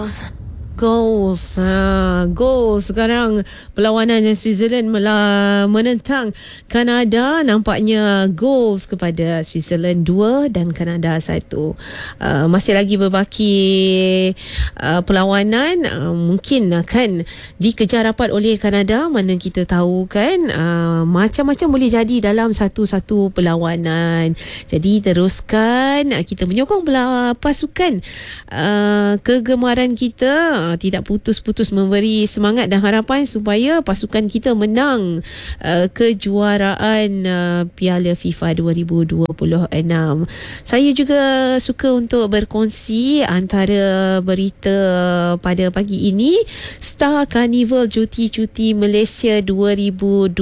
Goals sekarang perlawanan Switzerland menentang Kanada. Nampaknya goals kepada Switzerland 2 dan Kanada 1. Masih lagi berbaki perlawanan, mungkin akan dikejar rapat oleh Kanada. Mana kita tahu kan, macam-macam boleh jadi dalam satu-satu perlawanan. Jadi teruskan kita menyokong pasukan kegemaran kita, tidak putus-putus memberi semangat dan harapan supaya pasukan kita menang kejuaraan Piala FIFA 2026. Saya juga suka untuk berkongsi antara berita pada pagi ini. Star Carnival Cuti-Cuti Malaysia 2026.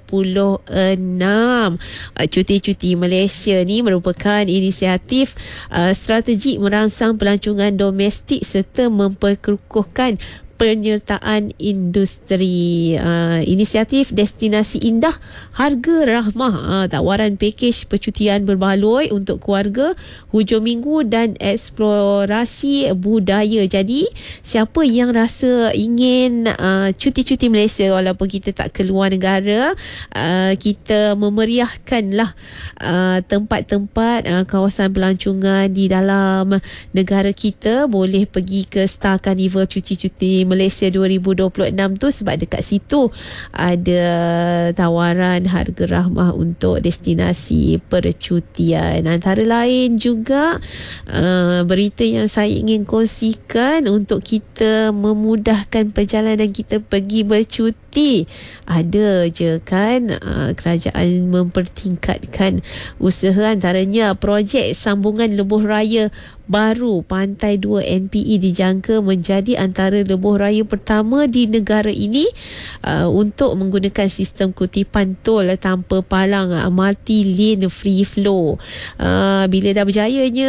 Cuti-Cuti Malaysia ni merupakan inisiatif strategik merangsang pelancongan domestik serta memperkukuhkan penyertaan industri. Inisiatif destinasi indah, harga rahmah, tawaran pakej percutian berbaloi untuk keluarga, hujung minggu dan eksplorasi budaya. Jadi siapa yang rasa ingin cuti-cuti Malaysia walaupun kita tak keluar negara, kita memeriahkanlah tempat-tempat kawasan pelancongan di dalam negara kita. Boleh pergi ke Star Carnival Cuti-Cuti Malaysia 2026 tu sebab dekat situ ada tawaran harga rahmah untuk destinasi percutian. Antara lain juga berita yang saya ingin kongsikan untuk kita memudahkan perjalanan kita pergi bercuti. Ada je kan, kerajaan mempertingkatkan usaha, antaranya projek sambungan lebuh raya baru Pantai 2 NPE dijangka menjadi antara lebuh raya pertama di negara ini untuk menggunakan sistem kutipan tol tanpa palang, multi lane free flow. Bila dah berjayanya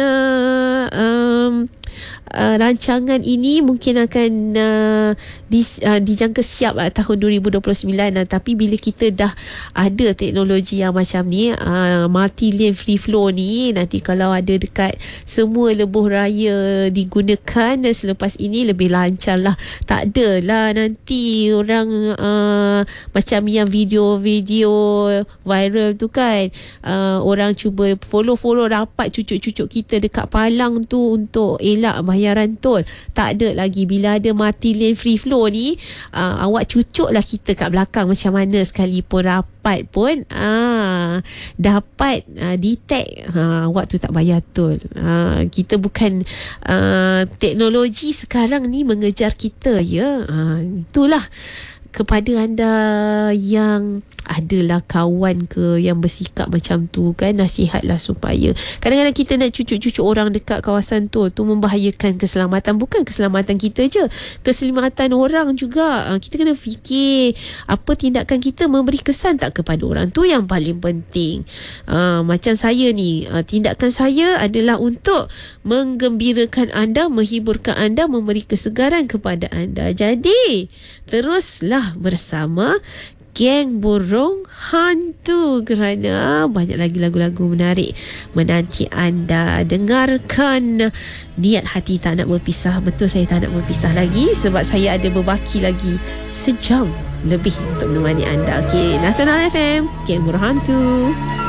rancangan ini mungkin akan dijangka siap tahun 2029. Tapi bila kita dah ada teknologi yang macam ni, multi lane free flow ni, nanti kalau ada dekat semua lebuh raya digunakan selepas ini, lebih lancar lah. Tak adalah nanti orang macam yang video-video viral tu kan, orang cuba follow rapat cucuk-cucuk kita dekat palang tu untuk elak bayaran tol. Tak ada lagi. Bila ada multi lane free flow ni, awak cucuk lah kita kat belakang macam mana sekalipun rapat pun dapat detect awak tu tak bayar tol. Kita bukan teknologi sekarang ni mengejar kita ya. Itulah kepada anda yang adalah kawan ke yang bersikap macam tu kan, nasihatlah supaya kadang-kadang kita nak cucuk-cucuk orang dekat kawasan tu membahayakan keselamatan. Bukan keselamatan kita je, keselamatan orang juga. Kita kena fikir apa tindakan kita memberi kesan tak kepada orang, tu yang paling penting. Macam saya ni, tindakan saya adalah untuk menggembirakan anda, menghiburkan anda, memberi kesegaran kepada anda. Jadi teruslah bersama Geng Burung Hantu kerana banyak lagi lagu-lagu menarik menanti anda. Dengarkan Niat Hati Tak Nak Berpisah. Betul, saya tak nak berpisah lagi sebab saya ada berbaki lagi sejam lebih untuk menemani anda. Okey, Nasional FM, Geng Burung Hantu.